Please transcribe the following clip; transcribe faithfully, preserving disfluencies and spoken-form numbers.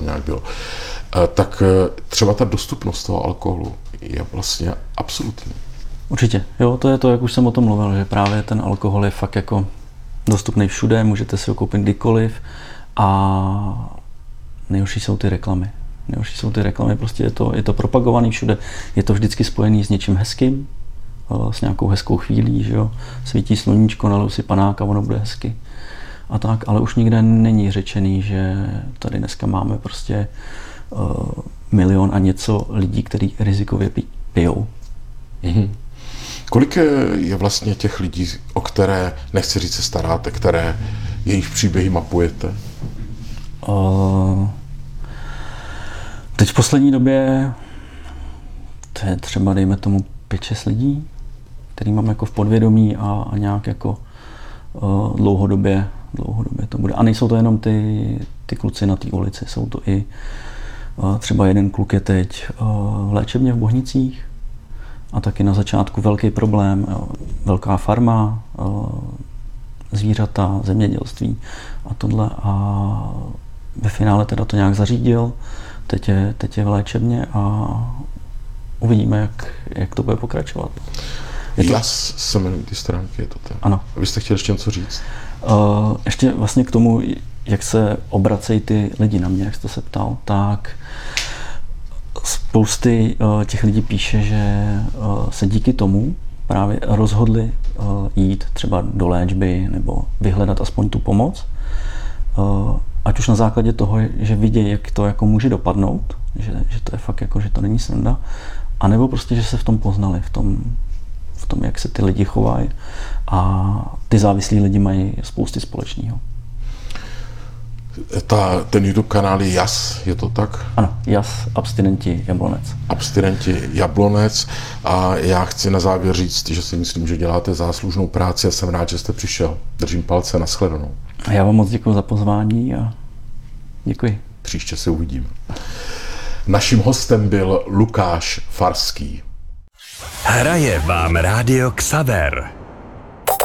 nějak bylo. Tak třeba ta dostupnost toho alkoholu je vlastně absolutní. Určitě. Jo, to je to, jak už jsem o tom mluvil, že právě ten alkohol je fakt jako dostupný všude, můžete si ho koupit kdykoliv a nejhorší jsou ty reklamy. Nejhorší jsou ty reklamy, prostě je to, je to propagovaný všude. Je to vždycky spojený s něčím hezkým, s nějakou hezkou chvílí, že jo. Svítí sluníčko, naliju si panák a ono bude hezky. A tak, ale už nikde není řečený, že tady dneska máme prostě uh, milion a něco lidí, kteří rizikově pijou. Mm-hmm. Kolik je vlastně těch lidí, o které, nechci říct, se staráte, které jejich příběhy mapujete? Uh, teď v poslední době to je třeba, dejme tomu, pět šest lidí, který mám jako v podvědomí a, a nějak jako uh, dlouhodobě, dlouhodobě to bude. A nejsou to jenom ty, ty kluci na té ulici, jsou to i uh, třeba jeden kluk je teď uh, v léčebně v Bohnicích a taky na začátku velký problém, uh, velká farma, uh, zvířata, zemědělství a tohle a ve finále teda to nějak zařídil, teď je, teď je v léčebně a uvidíme, jak, jak to bude pokračovat. Je to... Já se jmenuji ty stránky, je to tak. Ano. A vy jste chtěli ještě něco říct? Uh, ještě vlastně k tomu, jak se obracejí ty lidi na mě, jak jste se ptal, tak spousty uh, těch lidí píše, že uh, se díky tomu právě rozhodli uh, jít třeba do léčby nebo vyhledat aspoň tu pomoc. Uh, ať už na základě toho, že vidějí, jak to jako může dopadnout, že, že to je fakt jako, že to není sranda, anebo prostě, že se v tom poznali, v tom, v tom, jak se ty lidi chovají a ty závislí lidi mají spousty společného. Ta, ten YouTube kanál je Jas, je to tak? Ano, Jas, abstinenti Jablonec. Abstinenti Jablonec a já chci na závěr říct, že si myslím, že děláte záslužnou práci a jsem rád, že jste přišel. Držím palce, nashledanou. A já vám moc děkuji za pozvání a děkuji. Příště se uvidíme. Naším hostem byl Lukáš Farský. Hraje vám Rádio Xaver.